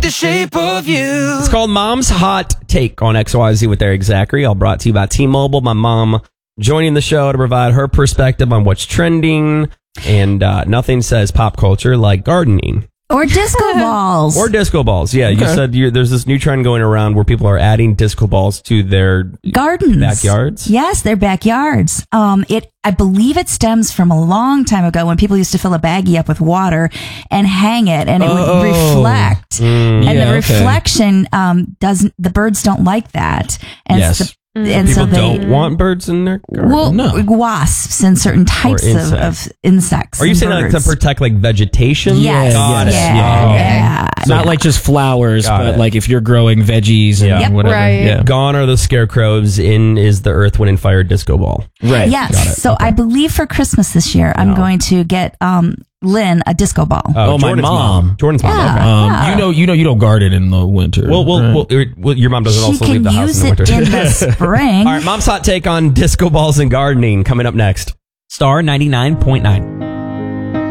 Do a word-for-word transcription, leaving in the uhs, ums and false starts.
the shape of you. It's called Mom's Hot Take on X Y Z with Eric Zachary. All brought to you by T-Mobile. My mom joining the show to provide her perspective on what's trending. And uh, nothing says pop culture like gardening. Or disco balls. Or disco balls. Yeah, okay. You said you're, there's this new trend going around where people are adding disco balls to their gardens, backyards. Yes, their backyards. Um, it, I believe it stems from a long time ago when people used to fill a baggie up with water and hang it, and it oh. would reflect. Mm. And Yeah, the okay. reflection um, doesn't. The birds don't like that. And Yes. the, And People so they don't want birds in their garden. well, No. wasps and certain types of, insects. of insects. Are you and saying like birds. to protect like vegetation? Yes. Got it. Yeah. Yeah. Yeah. Not Yeah. like just flowers, Got but it. like if you're growing veggies and Yeah. Yep. whatever. Right. Yeah. Gone are the scarecrows. In is the Earth, Wind, and Fire disco ball. Right. Yes. Got it. So I believe for Christmas this year, I'm No. going to get um, Lynn a disco ball. Oh, my Jordan's mom. Jordan's mom. Yeah. Okay. Um, Yeah. you know, you know, you don't garden in the winter. Well, well, right? well, er, well, your mom doesn't She also can leave the house use in the it winter. in the spring. All right, Mom's hot take on disco balls and gardening coming up next. Star ninety-nine point nine.